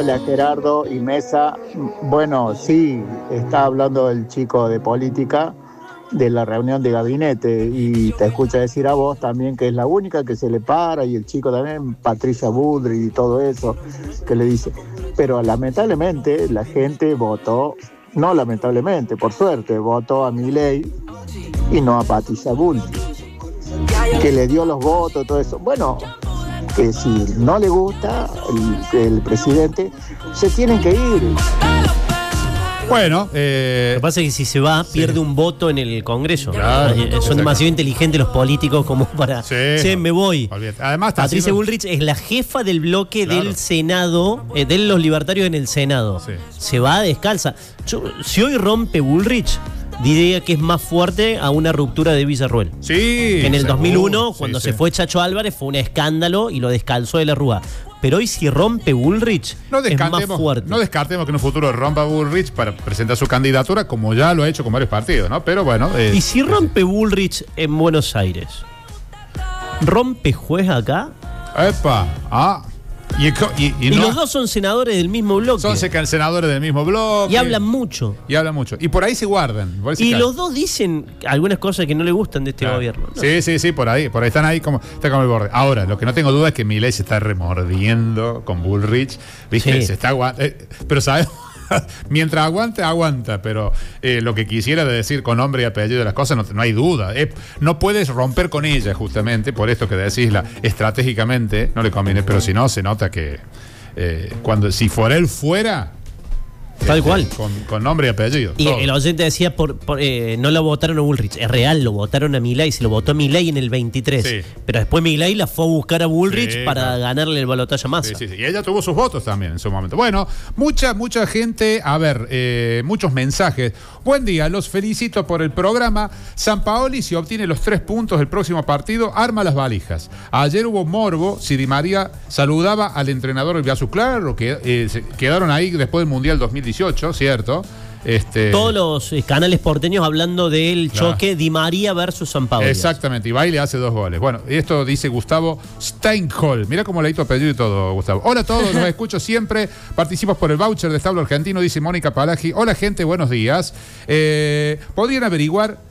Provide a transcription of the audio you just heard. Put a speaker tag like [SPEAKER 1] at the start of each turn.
[SPEAKER 1] Hola Gerardo y Mesa. Bueno, sí, está hablando el chico de política de la reunión de gabinete y te escucha decir a vos también que es la única que se le para, y el chico también, Patricia Bullrich y todo eso, que le dice. Pero lamentablemente la gente votó, no lamentablemente, por suerte, votó a Milei y no a Patricia Bullrich, que le dio los votos, todo eso. Bueno, que si no le gusta el presidente, se tienen que ir.
[SPEAKER 2] Bueno,
[SPEAKER 3] lo que pasa es que si se va, pierde un voto en el Congreso.
[SPEAKER 2] Claro,
[SPEAKER 3] son demasiado inteligentes los políticos como para... Sí, me voy.
[SPEAKER 2] Olvídate. Además,
[SPEAKER 3] Patricia Bullrich es la jefa del bloque del Senado, de los libertarios en el Senado.
[SPEAKER 2] Sí.
[SPEAKER 3] Se va descalza. Si hoy rompe Bullrich, diría que es más fuerte a una ruptura de Villarruel.
[SPEAKER 2] Sí.
[SPEAKER 3] En el 2001,
[SPEAKER 2] sí,
[SPEAKER 3] cuando se fue Chacho Álvarez, fue un escándalo y lo descalzó de la Rúa. Pero hoy si rompe Bullrich, es más fuerte.
[SPEAKER 2] No descartemos que en un futuro rompa Bullrich para presentar su candidatura, como ya lo ha hecho con varios partidos, ¿no? Pero bueno.
[SPEAKER 3] Y si rompe Bullrich en Buenos Aires, ¿rompe juez acá?
[SPEAKER 2] ¡Epa! Y
[SPEAKER 3] los dos son senadores del mismo bloque.
[SPEAKER 2] Son senadores del mismo bloque.
[SPEAKER 3] Y hablan mucho.
[SPEAKER 2] Y por ahí se guardan.
[SPEAKER 3] Y los dos dicen algunas cosas que no le gustan de este gobierno, ¿no?
[SPEAKER 2] Sí, por ahí están ahí como el borde. Ahora, lo que no tengo duda es que Milei se está remordiendo con Bullrich. ¿Viste? Se está pero sabemos. Mientras aguanta, pero lo que quisiera decir con nombre y apellido de las cosas, no hay duda. No puedes romper con ella, justamente, por esto que decís, estratégicamente no le conviene, pero si no, se nota que si fuera él fuera...
[SPEAKER 3] Tal cual.
[SPEAKER 2] Con nombre y apellido.
[SPEAKER 3] Y todo. El oyente decía, no lo votaron a Bullrich. Es real, lo votaron a Milei. Se lo votó a Milei en el 23. Sí. Pero después Milei la fue a buscar a Bullrich para ganarle el balotaje a Massa.
[SPEAKER 2] Sí. Y ella tuvo sus votos también en su momento. Bueno, mucha gente. A ver, muchos mensajes. Buen día, los felicito por el programa. Sampaoli, si obtiene los 3 puntos del próximo partido, arma las valijas. Ayer hubo morbo si Di María saludaba al entrenador del Viasu. Claro, que quedaron ahí después del Mundial 2018, ¿cierto?
[SPEAKER 3] Todos los canales porteños hablando del choque Di María versus Sampaoli.
[SPEAKER 2] Exactamente, y va y le hace 2 goles. Bueno, esto dice Gustavo Steinhol. Mira cómo leí tu apellido y todo, Gustavo. Hola a todos, los escucho siempre. Participo por el voucher de Establo Argentino, dice Mónica Palagi. Hola gente, buenos días. ¿Podrían averiguar